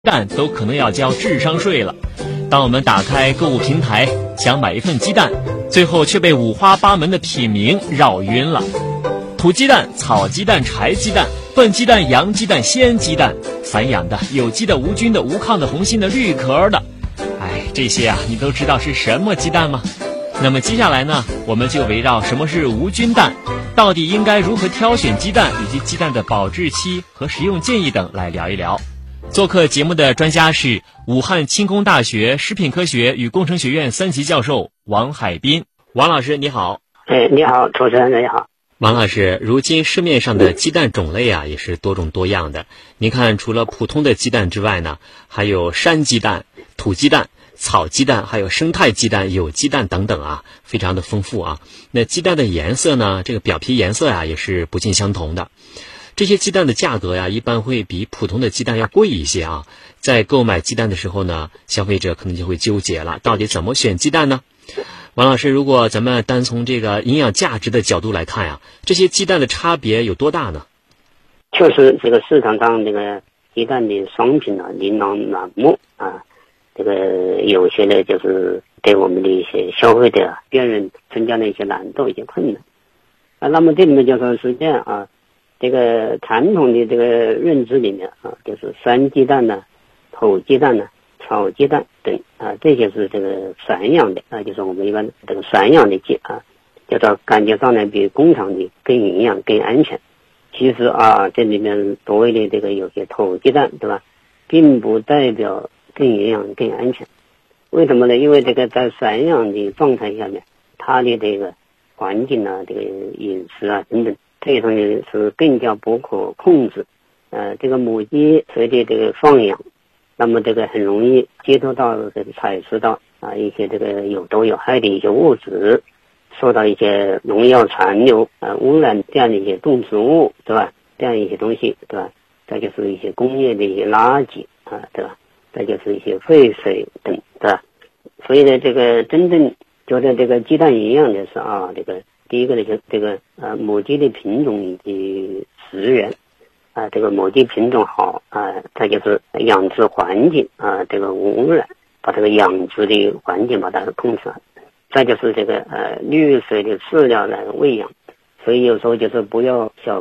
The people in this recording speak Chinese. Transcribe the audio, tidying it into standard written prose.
蛋都可能要交智商税了。当我们打开购物平台想买一份鸡蛋，最后却被五花八门的品名绕晕了。土鸡蛋、草鸡蛋、柴鸡蛋、笨鸡蛋、洋鸡蛋、鲜鸡蛋，散养的、有机的、无菌的、无抗的、红心的、绿壳的，这些啊，你都知道是什么鸡蛋吗？那么接下来呢，我们就围绕什么是无菌蛋，到底应该如何挑选鸡蛋，以及鸡蛋的保质期和食用建议等来聊一聊。做客节目的专家是武汉轻工大学食品科学与工程学院3级教授王海滨。王老师你好。 你好，主持人你好。 王老师，如今市面上的鸡蛋种类啊也是多种多样的。您看，除了普通的鸡蛋之外呢，还有山鸡蛋、土鸡蛋、草鸡蛋，还有生态鸡蛋、有机蛋等等啊，非常的丰富啊。那鸡蛋的颜色呢，这个表皮颜色啊也是不尽相同的。这些鸡蛋的价格呀，一般会比普通的鸡蛋要贵一些啊。在购买鸡蛋的时候呢，消费者可能就会纠结了，到底怎么选鸡蛋呢？王老师，如果咱们单从这个营养价值的角度来看呀，这些鸡蛋的差别有多大呢？ 确实，这个市场上这个鸡蛋的商品啊，琳琅满目啊，这个有些呢就是对我们的一些消费者辨认增加了一些难度、一些困难啊。那么这里面就说是这样啊，这个传统的这个认知里面啊，就是山鸡蛋呢、土鸡蛋呢、草鸡蛋等啊，这些是这个散养的啊，就是我们一般这个散养的鸡啊，叫做感觉上呢比工厂的更营养、更安全。其实啊，这里面所谓的这个有些土鸡蛋，对吧，并不代表更营养、更安全。为什么呢？因为这个在散养的状态下面，它的这个环境啊、这个饮食啊等等，这些东西是更加不可控制。这个母鸡随着这个放养，那么这个很容易接触到这个采食到啊一些这个有毒有害的一些物质，受到一些农药残留污染这样的一些动植物，对吧？这样一些东西，对吧？再就是一些工业的一些垃圾啊，对吧？再就是一些废水等，对吧？所以呢，这个真正觉得这个鸡蛋营养的是啊，这个第一个呢就是这个母鸡的品种以及食源啊，这个母鸡品种好啊，再就是养殖环境啊，这个无污染，把这个养殖的环境把它控制好。再就是这个绿水的饲料来喂养，所以有时候就是不要小